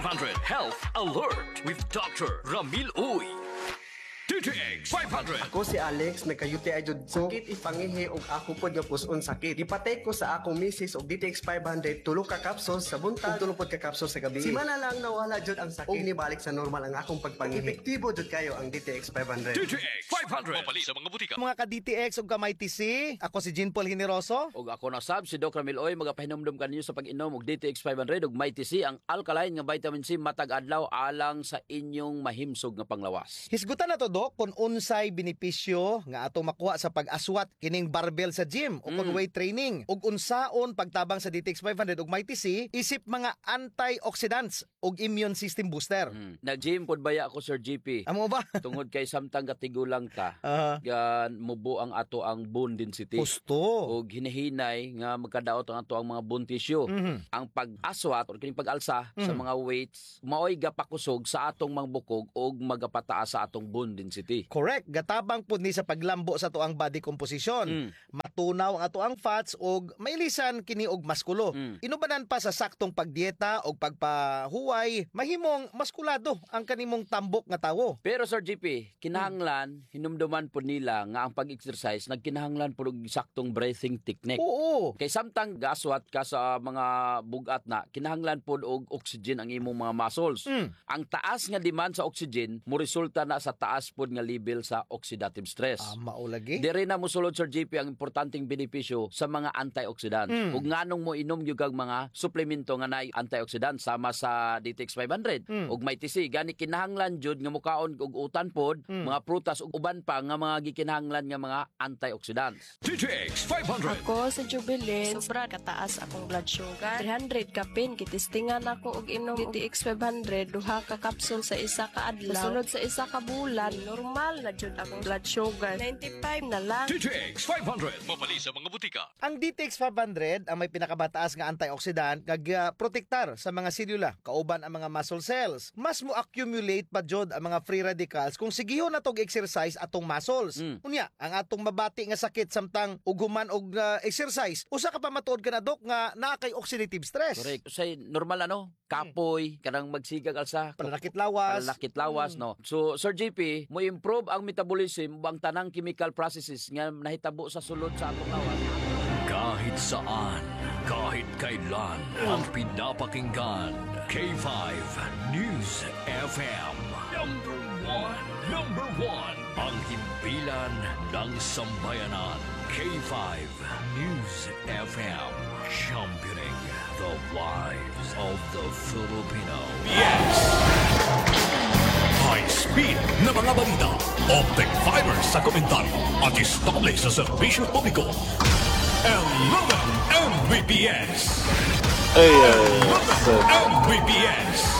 500 Health Alert with Dr. Ramil Uy. DTX 500. Ako si Alex, nagka-UTI jud sakit ipangihi og ako pod nga puson sakit. Gipatay ko sa akong misis og DTX 500 tulo ka capsules sa buntag, tulo pod ka capsules sa gabi. Simana lang nawala jud ang sakit. Og nibalik sa normal ang akong pagpangihi. Epektibo jud kayo ang DTX 500. DTX 500. Mapali sa mga butika. Mga ka-DTX ug kamay TC, ako si Jean Paul Generoso. Og ako na sab si Dr. Ramil Uy, magapahinumdum kaninyo sa pag-inom og DTX 500 ug Mighty C, ang alkaline nga vitamin C matag adlaw alang sa inyong mahimsog nga panglawas. Hisgutan na to, Dok, kung unsay benepisyo nga atong makuha sa pag-aswat kining barbell sa gym o kung weight training ug unsaon pagtabang sa DTX 500 ug Mighty C isip mga antioxidants ug immune system booster. Nag-gym pod baya ako, Sir GP. Amo ba? Tungod kay samtang katigulang ta, gan mubo ang ato ang bone density. Gusto. Og hinahinay nga magkadaot ang ato ang mga bone tissue. Ang pag-aswat o kining pag-alsa sa mga weights maoy gapakusog sa atong mga bukog og magapataas sa atong bone density. Correct. Gatabang pud ni sa paglambo sa tuang body composition. Matunaw ang atoang fats og mailisan kini og maskulo. Inubanan pa sa saktong pagdieta og pagpahuway, mahimong maskulado ang kanimong tambok nga tawo. Pero Sir GP, kinahanglan hinumduman po nila nga ang pag-exercise nagkinahanglan po og saktong breathing technique. Oo. Kay samtang gaswat ka sa mga bugat na, kinahanglan po og oxygen ang imong mga muscles. Ang taas nga demand sa oxygen mo resulta na sa taas po nga level sa oxidative stress. Maulagi. Dire na mosulod, Sir JP, ang importanteng benepisyo sa mga antioxidants. Ug nganong mo inom yung mga suplemento nga na antioxidants sama sa DTX 500 ug Mighty C. Gani kinahanglan jud nga mukaon og utan pod, mga prutas ug uban pa nga mga gikinahanglan nga mga antioxidants. DTX 500. Ako sa Jubilin, sobra kataas akong blood sugar. 300 kapin, kitistingan ako og inom DTX 500, duha ka capsule sa isa ka adlaw. Sunod sa isa ka bulan, normal na jud akong blood sugar. 95 na lang. DTX 500. Mapali sa mga butika. Ang DTX 500 ang may pinakabataas nga antioxidant nga protektar sa mga selula kauban ang mga muscle cells. Mas mo accumulate pa jud ang mga free radicals kung sigihon na tog exercise atong muscles. Unya, ang atong mabati nga sakit samtang uguman og exercise, usa ka pa matuod ka na, Dok, nga naa kay oxidative stress. Correct. Say normal kapoy kanang magsigag alsa, Pananakit lawas. no. So Sir JP, mo improve ang metabolism ang tanang chemical processes nga nahitabo sa sulod sa atong lawas. Kahit saan, kahit kailan, ang pinapakinggan. K5 News FM. Number one. Ang himpilan ng sambayanan. K5 News FM. Championing the lives of the Filipino. Yes! High speed na mga balita. Optic fiber sa komentaryo. At istable sa serbisyo publiko. 11 Mbps. 11 Mbps.